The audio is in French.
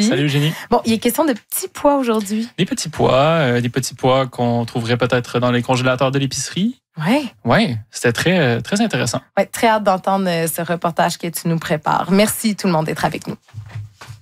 Salut Eugénie. Bon, il est question de petits pois aujourd'hui. Des petits pois qu'on trouverait peut-être dans les congélateurs de l'épicerie. Oui, c'était très, très intéressant. Ouais, très hâte d'entendre ce reportage que tu nous prépares. Merci tout le monde d'être avec nous.